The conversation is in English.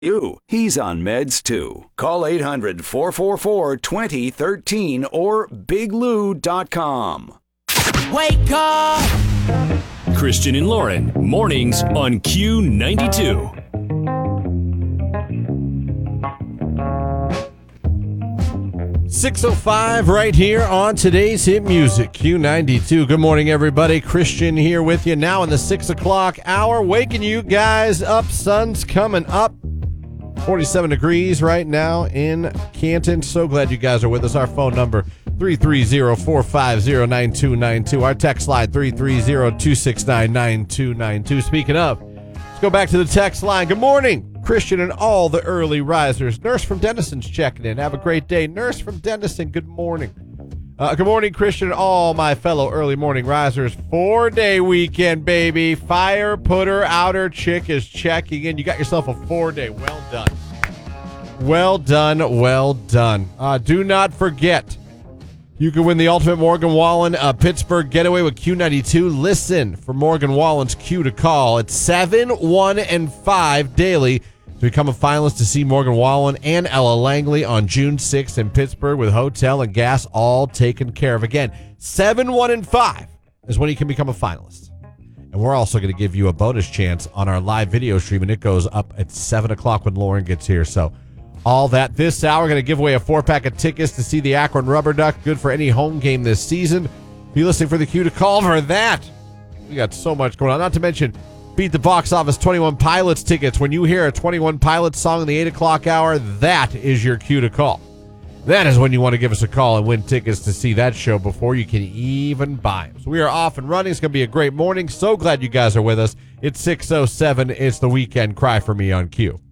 He's on meds too. Call 800-444-2013 or biglou.com. Wake up! Christian and Lauren, mornings on Q92. 6:05 right here on today's hit music, Q92. Good morning, everybody. Christian here with you now in the 6 o'clock hour, waking you guys up. Sun's coming up. 47 degrees right now in Canton. So glad you guys are with us. Our phone number, 330-450-9292. Our text line, 330-269-9292. Speaking of, let's go back to the text line. Good morning, Christian and all the early risers. Nurse from Denison's checking in. Have a great day. Nurse from Denison, good morning. Good morning, Christian and all my fellow early morning risers. 4-day weekend, baby. Fire putter outer chick is checking in. You got yourself a 4-day. Well done. Well done. Well done. Do not forget, you can win the ultimate Morgan Wallen Pittsburgh getaway with Q92. Listen for Morgan Wallen's Q to call. It's 7, 1, and 5 daily to become a finalist to see Morgan Wallen and Ella Langley on June 6th in Pittsburgh with hotel and gas all taken care of. Again, 7, 1, and 5 is when you can become a finalist. And we're also going to give you a bonus chance on our live video stream, and it goes up at 7 o'clock when Lauren gets here. So all that this hour, going to give away a 4-pack of tickets to see the Akron Rubber Duck. Good for any home game this season. Be listening for the Q to call for that. We got so much going on. Not to mention, beat the box office 21 Pilots tickets. When you hear a 21 Pilots song in the 8 o'clock hour, that is your cue to call. That is when you want to give us a call and win tickets to see that show before you can even buy them. So we are off and running. It's going to be a great morning. So glad you guys are with us. It's 6:07. It's the weekend. Cry for me on Q.